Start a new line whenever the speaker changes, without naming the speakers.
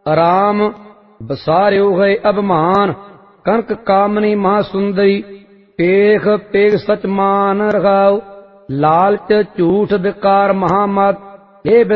आराम बसार्यो है अभिमान। कनक कामनी महासुंदरी पेख पेख सच मान रखाओ। लालच झूठ विकार महामत। हे